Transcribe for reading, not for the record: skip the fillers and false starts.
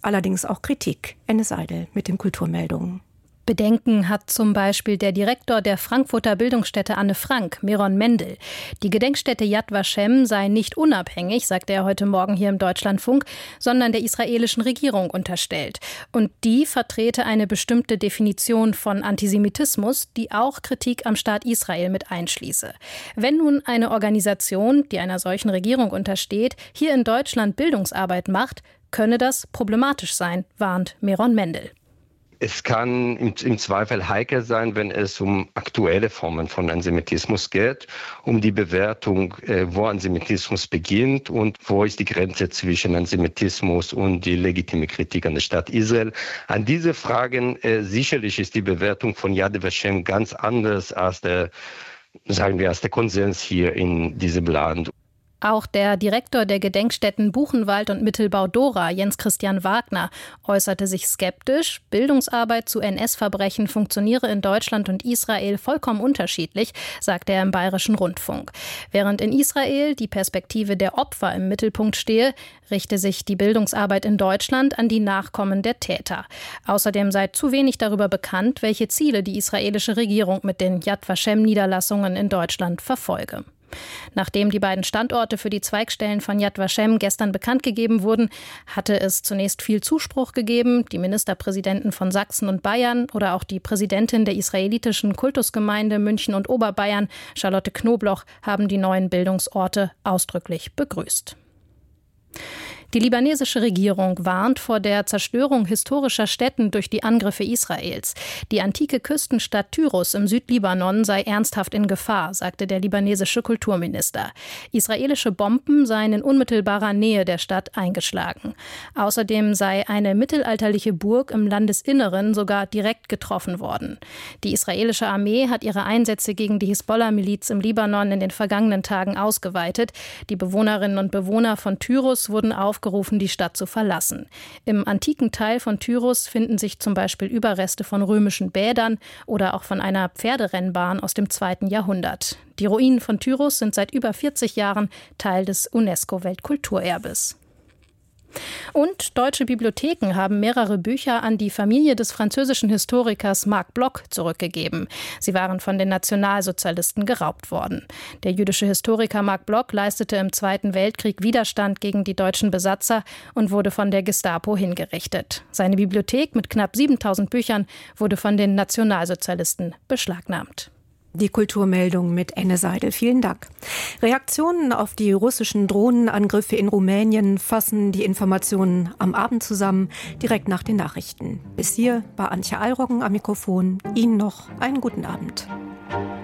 allerdings auch Kritik. Enne Seidel mit den Kulturmeldungen. Bedenken hat zum Beispiel der Direktor der Frankfurter Bildungsstätte Anne Frank, Meron Mendel. Die Gedenkstätte Yad Vashem sei nicht unabhängig, sagte er heute Morgen hier im Deutschlandfunk, sondern der israelischen Regierung unterstellt. Und die vertrete eine bestimmte Definition von Antisemitismus, die auch Kritik am Staat Israel mit einschließe. Wenn nun eine Organisation, die einer solchen Regierung untersteht, hier in Deutschland Bildungsarbeit macht, könne das problematisch sein, warnt Meron Mendel. Es kann im Zweifel heikel sein, wenn es um aktuelle Formen von Antisemitismus geht, um die Bewertung, wo Antisemitismus beginnt und wo ist die Grenze zwischen Antisemitismus und die legitime Kritik an der Staat Israel. An diese Fragen sicherlich ist die Bewertung von Yad Vashem ganz anders als der Konsens hier in diesem Land. Auch der Direktor der Gedenkstätten Buchenwald und Mittelbau-Dora, Jens Christian Wagner, äußerte sich skeptisch. Bildungsarbeit zu NS-Verbrechen funktioniere in Deutschland und Israel vollkommen unterschiedlich, sagte er im Bayerischen Rundfunk. Während in Israel die Perspektive der Opfer im Mittelpunkt stehe, richte sich die Bildungsarbeit in Deutschland an die Nachkommen der Täter. Außerdem sei zu wenig darüber bekannt, welche Ziele die israelische Regierung mit den Yad Vashem-Niederlassungen in Deutschland verfolge. Nachdem die beiden Standorte für die Zweigstellen von Yad Vashem gestern bekannt gegeben wurden, hatte es zunächst viel Zuspruch gegeben. Die Ministerpräsidenten von Sachsen und Bayern oder auch die Präsidentin der israelitischen Kultusgemeinde München und Oberbayern, Charlotte Knobloch, haben die neuen Bildungsorte ausdrücklich begrüßt. Die libanesische Regierung warnt vor der Zerstörung historischer Stätten durch die Angriffe Israels. Die antike Küstenstadt Tyros im Südlibanon sei ernsthaft in Gefahr, sagte der libanesische Kulturminister. Israelische Bomben seien in unmittelbarer Nähe der Stadt eingeschlagen. Außerdem sei eine mittelalterliche Burg im Landesinneren sogar direkt getroffen worden. Die israelische Armee hat ihre Einsätze gegen die Hisbollah-Miliz im Libanon in den vergangenen Tagen ausgeweitet. Die Bewohnerinnen und Bewohner von Tyros wurden aufgerufen, die Stadt zu verlassen. Im antiken Teil von Tyros finden sich zum Beispiel Überreste von römischen Bädern oder auch von einer Pferderennbahn aus dem 2. Jahrhundert. Die Ruinen von Tyros sind seit über 40 Jahren Teil des UNESCO-Weltkulturerbes. Und deutsche Bibliotheken haben mehrere Bücher an die Familie des französischen Historikers Marc Bloch zurückgegeben. Sie waren von den Nationalsozialisten geraubt worden. Der jüdische Historiker Marc Bloch leistete im Zweiten Weltkrieg Widerstand gegen die deutschen Besatzer und wurde von der Gestapo hingerichtet. Seine Bibliothek mit knapp 7.000 Büchern wurde von den Nationalsozialisten beschlagnahmt. Die Kulturmeldung mit Enne Seidel. Vielen Dank. Reaktionen auf die russischen Drohnenangriffe in Rumänien fassen die Informationen am Abend zusammen, direkt nach den Nachrichten. Bis hier war Antje Alroggen am Mikrofon. Ihnen noch einen guten Abend.